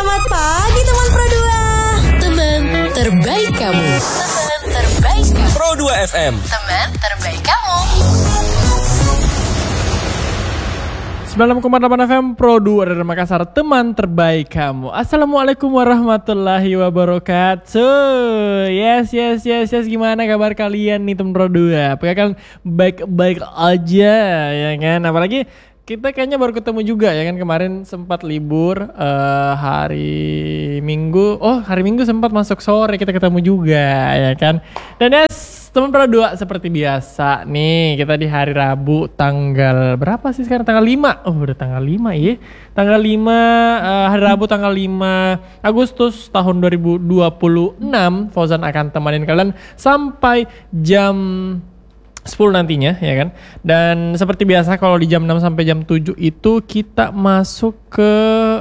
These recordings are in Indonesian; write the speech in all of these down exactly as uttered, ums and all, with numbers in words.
Selamat pagi teman Pro dua. Teman terbaik kamu. Teman terbaik kamu. Pro dua F M. Teman terbaik kamu. sembilan puluh enam koma delapan F M Pro dua dari Makassar, teman terbaik kamu. Assalamualaikum warahmatullahi wabarakatuh. Yes, yes, yes, yes. Gimana kabar kalian nih teman Pro dua? Apakah kalian baik-baik aja ya kan? Apalagi kita kayaknya baru ketemu juga ya kan, kemarin sempat libur uh, hari Minggu. Oh, hari Minggu sempat masuk sore kita ketemu juga ya kan. Dan yes, teman Pro dua seperti biasa nih, kita di hari Rabu tanggal berapa sih sekarang? Tanggal lima. Oh, udah tanggal lima ya. Tanggal lima uh, hari Rabu tanggal lima Agustus tahun dua ribu dua puluh enam. Fauzan akan temanin kalian sampai jam sepuluh nantinya ya kan. Dan seperti biasa kalau di jam enam sampai jam tujuh itu kita masuk ke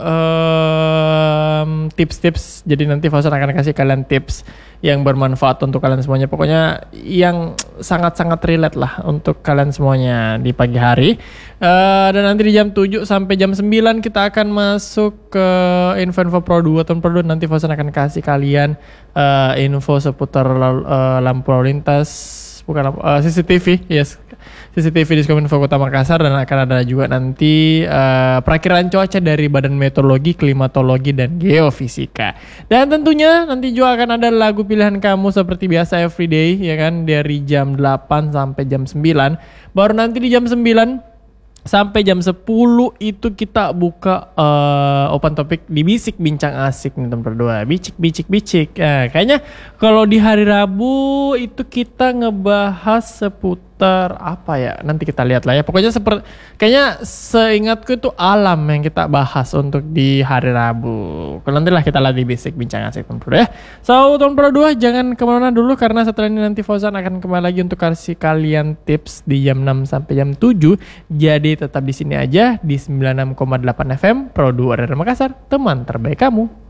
um, tips-tips. Jadi nanti Fauzan akan kasih kalian tips yang bermanfaat untuk kalian semuanya. Pokoknya yang sangat-sangat relate lah untuk kalian semuanya di pagi hari. Uh, dan nanti di jam tujuh sampai jam sembilan kita akan masuk ke info-info Pro dua. Teman Pro dua nanti Fauzan akan kasih kalian uh, info seputar uh, lampu lalu lintas, bukan uh, C C T V, yes, C C T V di Kominfo Kota Makassar, dan akan ada juga nanti uh, perakiran cuaca dari Badan Meteorologi, Klimatologi, dan Geofisika. Dan tentunya nanti juga akan ada lagu pilihan kamu seperti biasa everyday ya kan, dari jam delapan sampai jam sembilan. Baru nanti di jam sembilan sampai jam sepuluh itu kita buka uh, open topic di Bisik Bincang Asik nih teman berdua. Bicik bicik bicik. Nah, kayaknya kalau di hari Rabu itu kita ngebahas seputar apa ya? Nanti kita lihat lah ya. Pokoknya seperti kayaknya seingatku itu alam yang kita bahas untuk di hari Rabu. Kalau nanti lah kita lihat di Bisik Bincang Asik teman berdua ya. So teman berdua jangan kemana-mana dulu, karena setelah ini nanti Fauzan akan kembali lagi untuk kasih kalian tips di jam enam sampai jam tujuh. Jadi tetap di sini aja di sembilan puluh enam koma delapan F M Pro dua dari Makassar, teman terbaik kamu.